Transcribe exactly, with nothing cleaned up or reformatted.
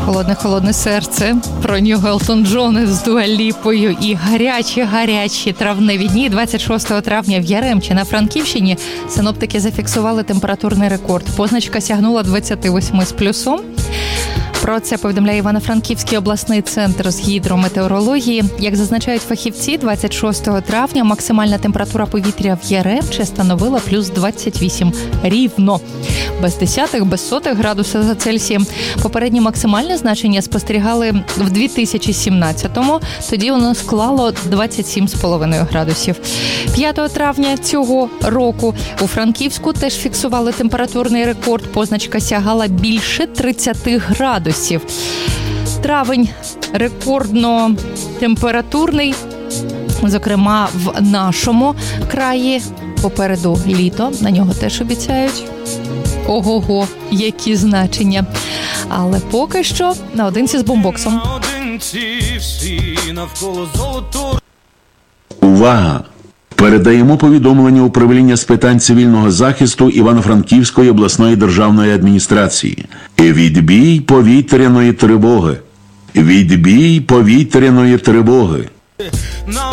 «Холодне-холодне серце», про нього Елтон Джон з Дуа Ліпою і гарячі-гарячі травневі дні. двадцять шостого травня в Яремчі на Франківщині синоптики зафіксували температурний рекорд. Позначка сягнула двадцять вісім з плюсом. Про це повідомляє Івано-Франківський обласний центр з гідрометеорології. Як зазначають фахівці, двадцять шостого травня максимальна температура повітря в Яремчі становила плюс двадцять вісім рівно. Без десятих, без сотих градусів за Цельсієм. Попереднє максимальне значення спостерігали в дві тисячі сімнадцятому, тоді воно склало двадцять сім з половиною градусів. п'ятого травня цього року у Франківську теж фіксували температурний рекорд. Позначка сягала більше тридцять градусів. Травень рекордно температурний, зокрема в нашому краї. Попереду літо, на нього теж обіцяють. Ого-го, які значення. Але поки що наодинці з бомбоксом. Увага! Передаємо повідомлення управління з питань цивільного захисту Івано-Франківської обласної державної адміністрації. Відбій повітряної тривоги. Відбій повітряної тривоги.